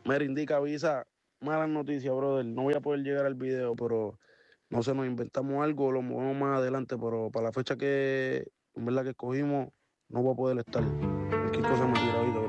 Mira, indica, avisa, malas noticias, brother. No voy a poder llegar al video, pero no sé, nos inventamos algo, lo movemos más adelante, pero para la fecha que en verdad que escogimos, no voy a poder estar. Cualquier cosa me tira ahorita, bro.